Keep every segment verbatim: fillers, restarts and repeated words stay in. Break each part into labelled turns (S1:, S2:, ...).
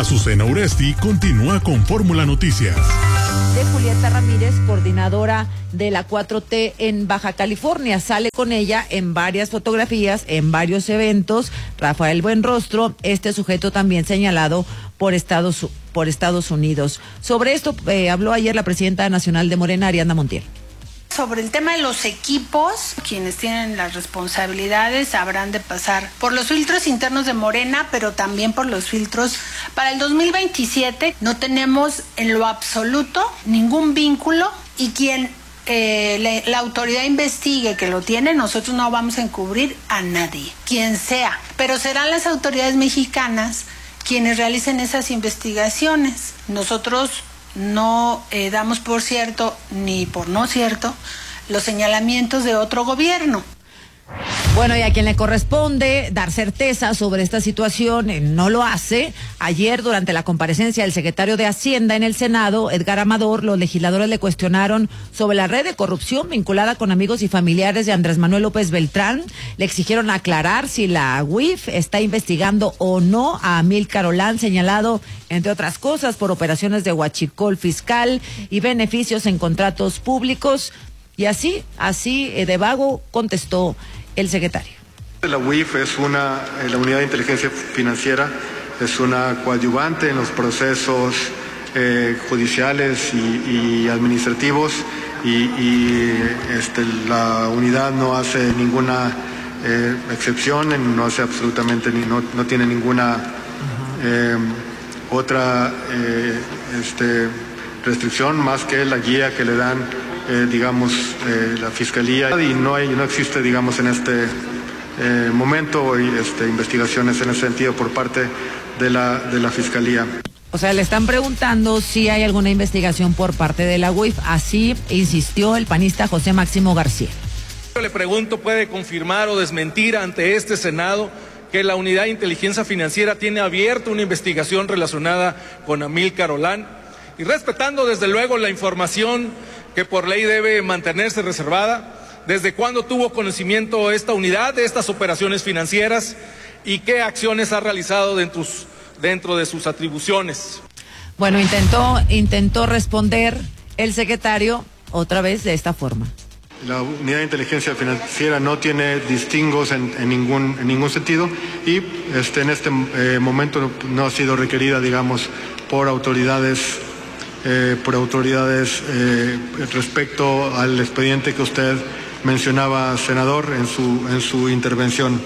S1: Azucena Uresti continúa con Fórmula Noticias.
S2: De Julieta Ramírez, coordinadora de la cuatro T en Baja California. Sale con ella en varias fotografías, en varios eventos. Rafael Buenrostro, este sujeto también señalado por Estados, por Estados Unidos. Sobre esto eh, habló ayer la presidenta nacional de Morena, Ariadna Montiel.
S3: Sobre el tema de los equipos, quienes tienen las responsabilidades habrán de pasar por los filtros internos de Morena, pero también por los filtros para el dos mil veintisiete. No tenemos en lo absoluto ningún vínculo y quien eh, le, la autoridad investigue que lo tiene, nosotros no vamos a encubrir a nadie, quien sea. Pero serán las autoridades mexicanas quienes realicen esas investigaciones. Nosotros no eh, damos por cierto ni por no cierto los señalamientos de otro gobierno.
S2: Bueno, y a quien le corresponde dar certeza sobre esta situación eh, no lo hace. Ayer, durante la comparecencia del secretario de Hacienda en el Senado, Edgar Amador, los legisladores le cuestionaron sobre la red de corrupción vinculada con amigos y familiares de Andrés Manuel López Beltrán. Le exigieron aclarar si la U I F está investigando o no a Amílcar Olán, señalado, entre otras cosas, por operaciones de huachicol fiscal y beneficios en contratos públicos. Y así, así eh, de vago contestó el secretario.
S4: La U I F es una, la Unidad de Inteligencia Financiera, es una coadyuvante en los procesos eh, judiciales y, y administrativos y, y este, la unidad no hace ninguna eh, excepción, no hace absolutamente, ni, no, no tiene ninguna eh, otra eh, este, restricción más que la guía que le dan Eh, digamos, eh, la Fiscalía, y no hay, no existe, digamos, en este eh, momento este, investigaciones en ese sentido por parte de la, de la Fiscalía.
S2: O sea, le están preguntando si hay alguna investigación por parte de la U I F, así insistió el panista José Máximo García.
S5: Le pregunto, ¿puede confirmar o desmentir ante este Senado que la Unidad de Inteligencia Financiera tiene abierta una investigación relacionada con Amílcar Olán? Y respetando desde luego la información que por ley debe mantenerse reservada, ¿desde cuándo tuvo conocimiento esta unidad de estas operaciones financieras y qué acciones ha realizado dentro, dentro de sus atribuciones?
S2: Bueno, intentó, intentó responder el secretario otra vez de esta forma.
S4: La Unidad de Inteligencia Financiera no tiene distingos en, en, ningún, en ningún sentido y este, en este eh, momento no ha sido requerida, digamos, por autoridades Eh, por autoridades eh, respecto al expediente que usted mencionaba, senador, en su, en su intervención.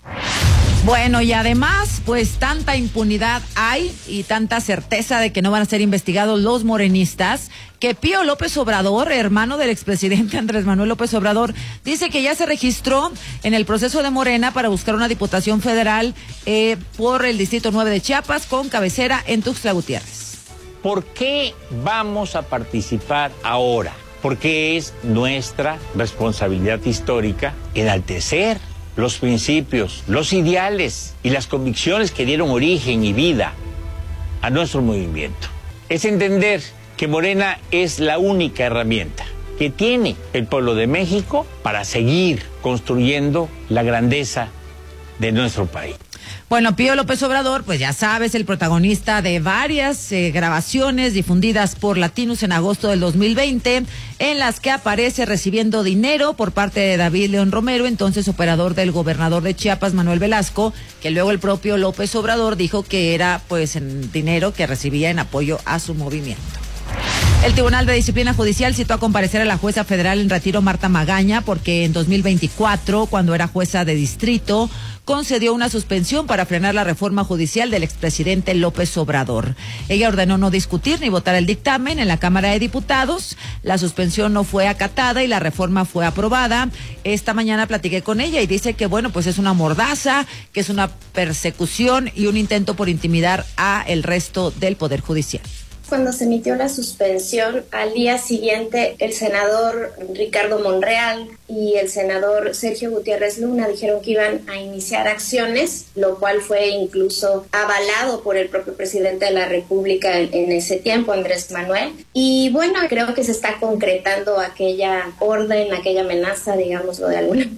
S2: Bueno, y además, pues tanta impunidad hay y tanta certeza de que no van a ser investigados los morenistas, que Pío López Obrador, hermano del expresidente Andrés Manuel López Obrador, dice que ya se registró en el proceso de Morena para buscar una diputación federal eh, por el Distrito nueve de Chiapas, con cabecera en Tuxtla Gutiérrez.
S6: ¿Por qué vamos a participar ahora? Porque es nuestra responsabilidad histórica enaltecer los principios, los ideales y las convicciones que dieron origen y vida a nuestro movimiento. Es entender que Morena es la única herramienta que tiene el pueblo de México para seguir construyendo la grandeza de nuestro país.
S2: Bueno, Pío López Obrador, pues ya sabes, el protagonista de varias eh, grabaciones difundidas por Latinos en agosto del dos mil veinte, en las que aparece recibiendo dinero por parte de David León Romero, entonces operador del gobernador de Chiapas, Manuel Velasco, que luego el propio López Obrador dijo que era pues en dinero que recibía en apoyo a su movimiento. El Tribunal de Disciplina Judicial citó a comparecer a la jueza federal en retiro Marta Magaña porque en dos mil veinticuatro, cuando era jueza de distrito, concedió una suspensión para frenar la reforma judicial del expresidente López Obrador. Ella ordenó no discutir ni votar el dictamen en la Cámara de Diputados. La suspensión no fue acatada y la reforma fue aprobada. Esta mañana platiqué con ella y dice que, bueno, pues es una mordaza, que es una persecución y un intento por intimidar a el resto del Poder Judicial.
S7: Cuando se emitió la suspensión, al día siguiente el senador Ricardo Monreal y el senador Sergio Gutiérrez Luna dijeron que iban a iniciar acciones, lo cual fue incluso avalado por el propio presidente de la República en, en ese tiempo, Andrés Manuel. Y bueno, creo que se está concretando aquella orden, aquella amenaza, digámoslo de alguna manera.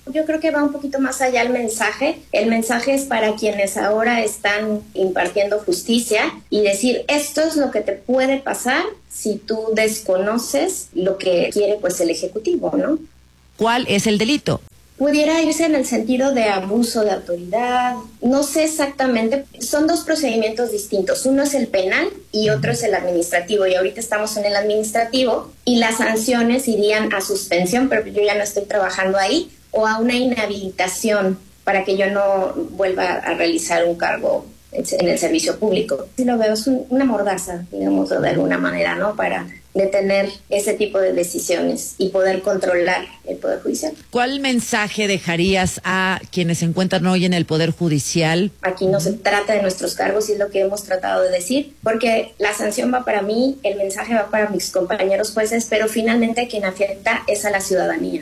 S7: Yo creo que va un poquito más allá el mensaje. El mensaje es para quienes ahora están impartiendo justicia y decir, esto es lo que te puede pasar si tú desconoces lo que quiere pues el Ejecutivo, ¿no?
S2: ¿Cuál es el delito?
S7: Pudiera irse en el sentido de abuso de autoridad, no sé exactamente, son dos procedimientos distintos, uno es el penal y otro es el administrativo, y ahorita estamos en el administrativo y las sanciones irían a suspensión, pero yo ya no estoy trabajando ahí, o a una inhabilitación para que yo no vuelva a realizar un cargo en el servicio público. Sí lo veo, es un, una mordaza, digamos, de alguna manera, ¿no? Para detener ese tipo de decisiones y poder controlar el Poder Judicial.
S2: ¿Cuál mensaje dejarías a quienes se encuentran hoy en el Poder Judicial?
S7: Aquí no se trata de nuestros cargos y es lo que hemos tratado de decir, porque la sanción va para mí, el mensaje va para mis compañeros jueces, pero finalmente quien afecta es a la ciudadanía.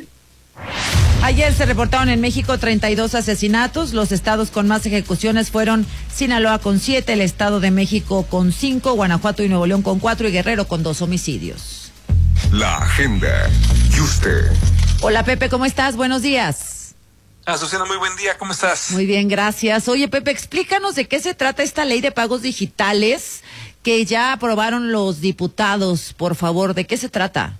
S2: Ayer se reportaron en México treinta y dos asesinatos. Los estados con más ejecuciones fueron Sinaloa con siete, el Estado de México con cinco, Guanajuato y Nuevo León con cuatro y Guerrero con dos homicidios.
S8: La agenda y usted.
S2: Hola Pepe, ¿cómo estás? Buenos días.
S9: Azucena, muy buen día, ¿cómo estás?
S2: Muy bien, gracias. Oye Pepe, explícanos de qué se trata esta ley de pagos digitales que ya aprobaron los diputados, por favor, ¿de qué se trata?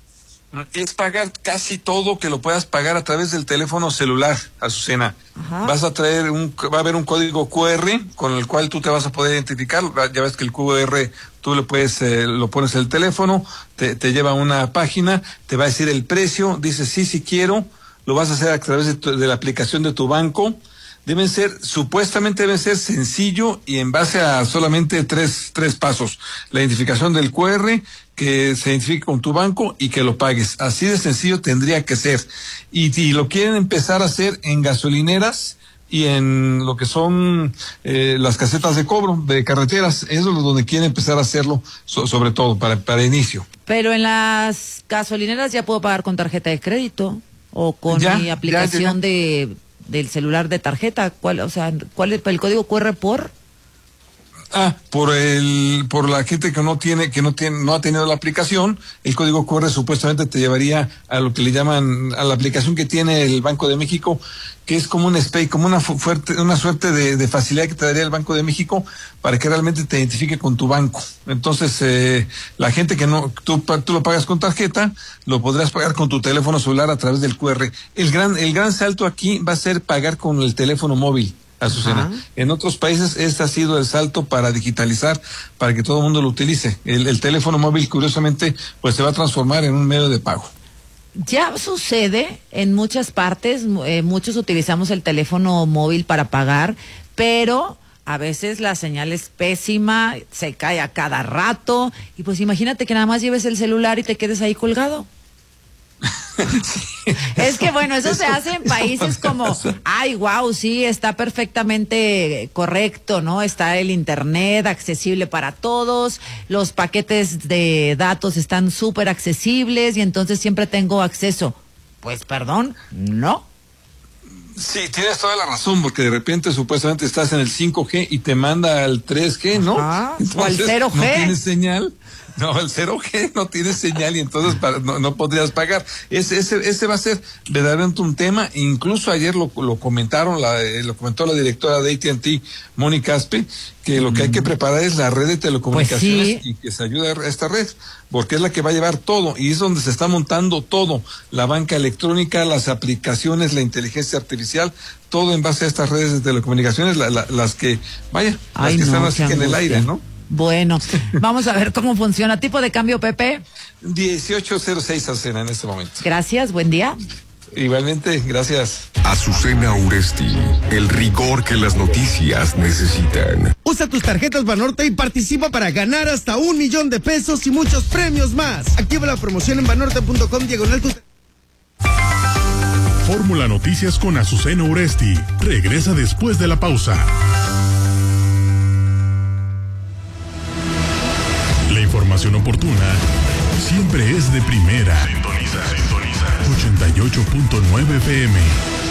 S9: Es pagar casi todo que lo puedas pagar a través del teléfono celular, Azucena. Ajá. Vas a traer un, va a haber un código cu erre con el cual tú te vas a poder identificar. Ya ves que el cu erre tú le puedes, eh, lo pones en el teléfono, te, te lleva a una página, te va a decir el precio, dices sí, sí quiero, lo vas a hacer a través de, tu, de la aplicación de tu banco. Deben ser, supuestamente deben ser sencillo y en base a solamente tres, tres pasos. La identificación del cu erre, que se identifique con tu banco y que lo pagues. Así de sencillo tendría que ser. Y si lo quieren empezar a hacer en gasolineras y en lo que son eh, las casetas de cobro de carreteras, eso es donde quieren empezar a hacerlo, so, sobre todo para, para inicio.
S2: Pero en las gasolineras ya puedo pagar con tarjeta de crédito o con ya, mi aplicación ya, ya. de del celular de tarjeta. ¿Cuál, o sea, cuál es el código cu erre por?
S9: Ah, por el, por la gente que no tiene, que no tiene, no ha tenido la aplicación, el código cu erre supuestamente te llevaría a lo que le llaman, a la aplicación que tiene el Banco de México, que es como un S P A Y, como una fuerte, una suerte de, de facilidad que te daría el Banco de México para que realmente te identifique con tu banco. Entonces, eh, la gente que no, tú, tú lo pagas con tarjeta, lo podrás pagar con tu teléfono celular a través del cu erre. El gran, el gran salto aquí va a ser pagar con el teléfono móvil. Azucena. Uh-huh. En otros países este ha sido el salto para digitalizar, para que todo el mundo lo utilice. El, el teléfono móvil, curiosamente, pues se va a transformar en un medio de pago.
S2: Ya sucede en muchas partes, eh, muchos utilizamos el teléfono móvil para pagar, pero a veces la señal es pésima, se cae a cada rato, y pues imagínate que nada más lleves el celular y te quedes ahí colgado. Sí. Es que bueno, eso se hace en países como, ay, wow, sí, está perfectamente correcto, ¿no? Está el internet accesible para todos, los paquetes de datos están súper accesibles y entonces siempre tengo acceso. Pues perdón, no.
S9: Sí, tienes toda la razón, porque de repente supuestamente estás en el cinco G y te manda al tres G, ¿no?
S2: Ajá, o al cero G.
S9: No tienes señal. No, el cero G no tiene señal y entonces para, no, no podrías pagar. Ese, ese, ese va a ser verdaderamente un tema. Incluso ayer lo, lo comentaron, la, lo comentó la directora de A T and T, Mónica Aspe, que lo que hay que preparar es la red de telecomunicaciones, pues sí, y que se ayude a esta red, porque es la que va a llevar todo y es donde se está montando todo, la banca electrónica, las aplicaciones, la inteligencia artificial, todo en base a estas redes de telecomunicaciones, la, la, las que, vaya,
S2: Ay,
S9: las que
S2: no,
S9: están así que en el aire, ¿no?
S2: Bueno, vamos a ver cómo funciona. ¿Tipo de cambio, Pepe?
S9: dieciocho cero seis Azucena en este momento.
S2: Gracias, buen día.
S9: Igualmente, gracias.
S8: Azucena Uresti, el rigor que las noticias necesitan.
S10: Usa tus tarjetas Banorte y participa para ganar hasta un millón de pesos y muchos premios más. Activa la promoción en banorte punto com diagonal tu...
S1: Fórmula Noticias con Azucena Uresti. Regresa después de la pausa. La información oportuna siempre es de primera. Sintoniza, sintoniza. ochenta y ocho punto nueve F M.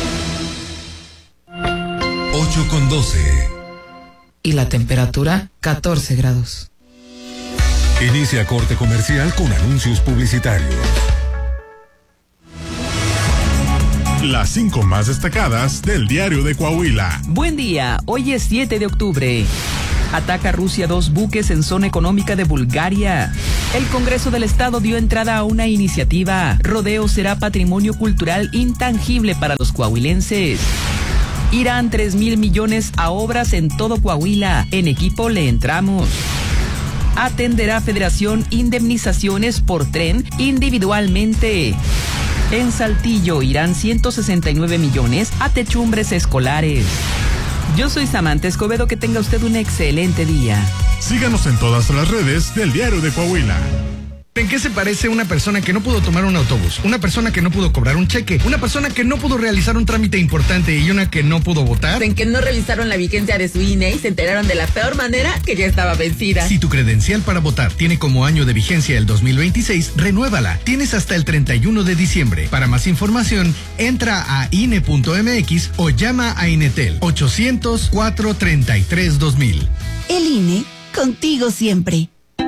S11: ocho con doce. Y la temperatura, catorce grados.
S8: Inicia corte comercial con anuncios publicitarios.
S1: Las cinco más destacadas del Diario de Coahuila.
S12: Buen día, hoy es siete de octubre. Ataca Rusia dos buques en zona económica de Bulgaria. El Congreso del Estado dio entrada a una iniciativa. Rodeo será patrimonio cultural intangible para los coahuilenses. Irán tres mil millones a obras en todo Coahuila. En equipo le entramos. Atenderá Federación indemnizaciones por tren individualmente. En Saltillo irán ciento sesenta y nueve millones a techumbres escolares. Yo soy Samantha Escobedo, que tenga usted un excelente día.
S1: Síganos en todas las redes del Diario de Coahuila.
S13: ¿En qué se parece una persona que no pudo tomar un autobús? Una persona que no pudo cobrar un cheque, una persona que no pudo realizar un trámite importante y una que no pudo votar.
S14: En que no revisaron la vigencia de su I N E y se enteraron de la peor manera, que ya estaba vencida.
S13: Si tu credencial para votar tiene como año de vigencia el dos mil veintiséis, renuévala. Tienes hasta el treinta y uno de diciembre. Para más información, entra a I N E punto M X o llama a Inetel ochocientos, cuatrocientos treinta y tres, dos mil.
S15: El I N E, contigo siempre.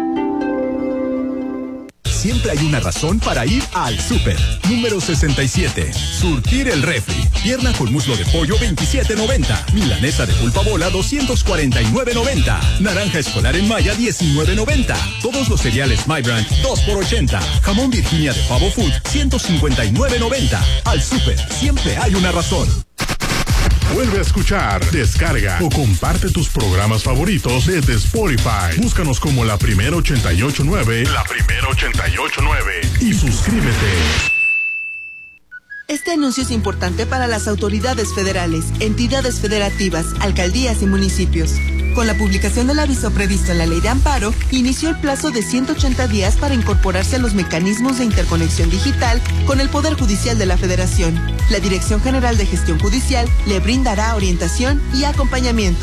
S16: Siempre hay una razón para ir al súper. Número sesenta y siete. Surtir el refri. Pierna con muslo de pollo veintisiete noventa. Milanesa de pulpa bola doscientos cuarenta y nueve noventa. Naranja escolar en Maya diecinueve noventa. Todos los cereales My Brand dos por ochenta. Jamón Virginia de Pavo Food ciento cincuenta y nueve noventa. Al súper siempre hay una razón.
S1: Vuelve a escuchar, descarga o comparte tus programas favoritos desde Spotify. Búscanos como La Primera ochenta y ocho nueve, La Primera ochenta y ocho nueve y suscríbete.
S17: Este anuncio es importante para las autoridades federales, entidades federativas, alcaldías y municipios. Con la publicación del aviso previsto en la Ley de Amparo, inició el plazo de ciento ochenta días para incorporarse a los mecanismos de interconexión digital con el Poder Judicial de la Federación. La Dirección General de Gestión Judicial le brindará orientación y acompañamiento.